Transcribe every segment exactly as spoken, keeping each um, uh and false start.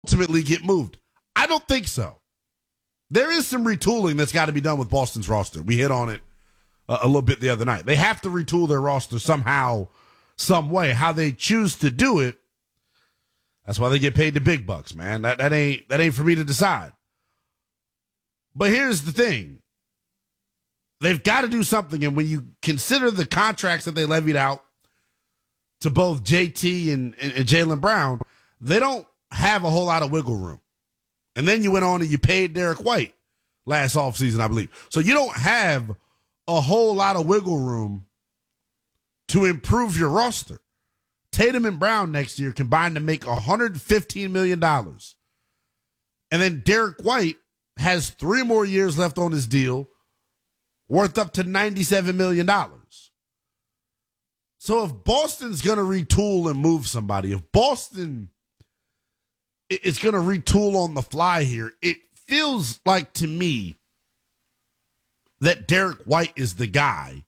ultimately get moved? I don't think so. There is some retooling that's got to be done with Boston's roster. We hit on it uh, a little bit the other night. They have to retool their roster somehow, some way. How they choose to do it, that's why they get paid the big bucks, man. That that ain't that ain't for me to decide. But here's the thing. They've got to do something, and when you consider the contracts that they levied out to both J T and, and, and Jaylen Brown, they don't have a whole lot of wiggle room. And then you went on and you paid Derek White last offseason, I believe. So you don't have a whole lot of wiggle room to improve your roster. Tatum and Brown next year combined to make one hundred fifteen million dollars. And then Derek White has three more years left on his deal, worth up to ninety-seven million dollars. So if Boston's going to retool and move somebody, if Boston is going to retool on the fly here, it feels like to me that Derek White is the guy,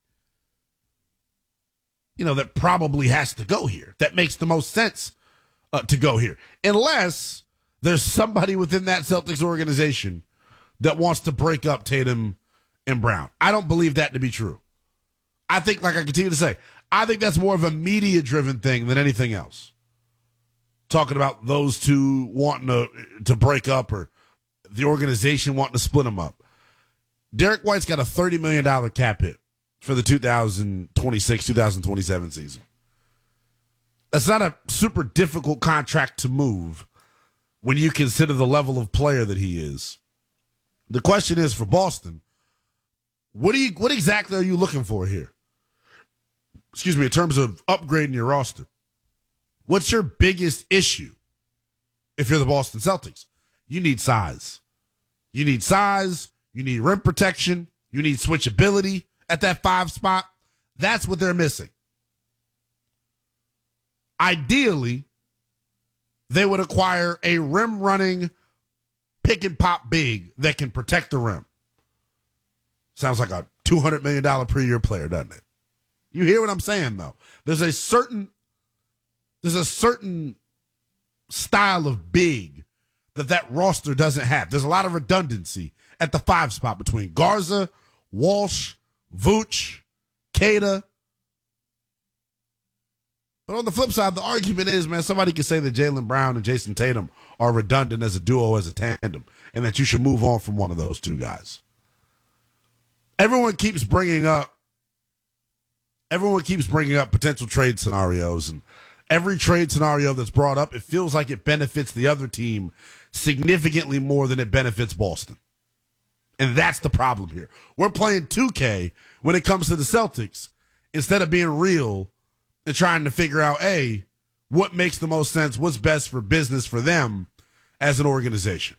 you know, that probably has to go here. That makes the most sense uh, to go here. Unless there's somebody within that Celtics organization that wants to break up Tatum and Brown. I don't believe that to be true. I think, like I continue to say, I think that's more of a media-driven thing than anything else. Talking about those two wanting to, to break up or the organization wanting to split them up. Derek White's got a thirty million dollars cap hit for the two thousand twenty-six two thousand twenty-seven season. That's not a super difficult contract to move when you consider the level of player that he is. The question is for Boston, what do you what exactly are you looking for here? Excuse me, in terms of upgrading your roster. What's your biggest issue if you're the Boston Celtics? You need size. You need size. You need rim protection. You need switchability at that five spot. That's what they're missing. Ideally, they would acquire a rim running pick and pop big that can protect the rim. Sounds like a two hundred million dollars per year player, doesn't it? You hear what I'm saying, though? There's a certain there's a certain style of big that that roster doesn't have. There's a lot of redundancy at the five spot between Garza, Walsh, Vooch, Queta. But on the flip side, the argument is, man, somebody could say that Jaylen Brown and Jason Tatum are redundant as a duo, as a tandem, and that you should move on from one of those two guys. Everyone keeps bringing up, everyone keeps bringing up potential trade scenarios, and every trade scenario that's brought up, it feels like it benefits the other team significantly more than it benefits Boston. And that's the problem here. We're playing two K when it comes to the Celtics instead of being real and trying to figure out, A, what makes the most sense, what's best for business for them as an organization.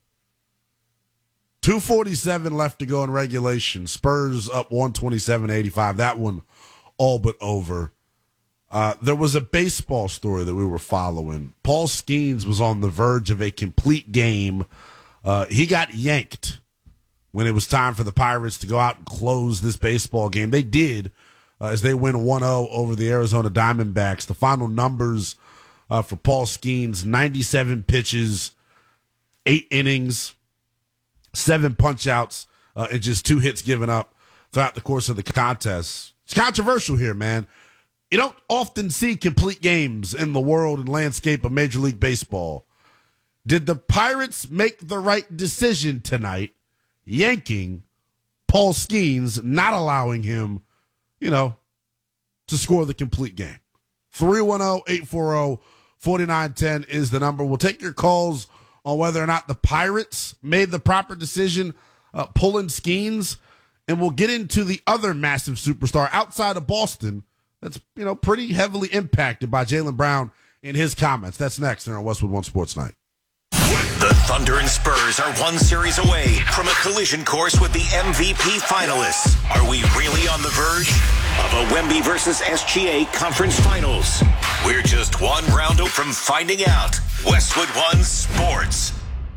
two forty-seven left to go in regulation. Spurs up one twenty-seven eighty-five. That one all but over. Uh, there was a baseball story that we were following. Paul Skeens was on the verge of a complete game. Uh, he got yanked when it was time for the Pirates to go out and close this baseball game. They did, uh, as they win one oh over the Arizona Diamondbacks. The final numbers uh, for Paul Skeens, ninety-seven pitches, eight innings, seven punch-outs, uh, and just two hits given up throughout the course of the contest. It's controversial here, man. You don't often see complete games in the world and landscape of Major League Baseball. Did the Pirates make the right decision tonight, yanking Paul Skeens, not allowing him, you know, to score the complete game? three one zero, eight four zero, four nine one zero is the number. We'll take your calls on whether or not the Pirates made the proper decision uh, pulling Skeens, and we'll get into the other massive superstar outside of Boston that's, you know, pretty heavily impacted by Jaylen Brown in his comments. That's next here on Westwood One Sports Night. The Thunder and Spurs are one series away from a collision course with the M V P finalists. Are we really on the verge of a Wemby versus S G A conference finals? We're just one round up from finding out. Westwood One Sports.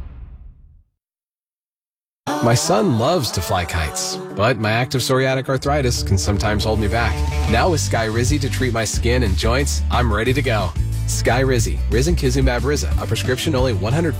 My son loves to fly kites, but my active psoriatic arthritis can sometimes hold me back. Now with Skyrizi to treat my skin and joints, I'm ready to go. Skyrizi, Risankizumab Riza, a prescription only one hundred